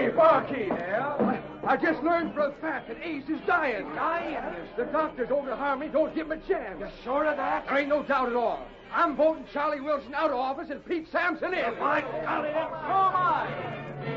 Hey, barkeep. Yeah? I just learned for a fact that Ace is dying. Dying? The doctors over to Harmony don't give him a chance. You're sure of that? There ain't no doubt at all. I'm voting Charlie Wilson out of office and Pete Sampson in. By golly, then so am I.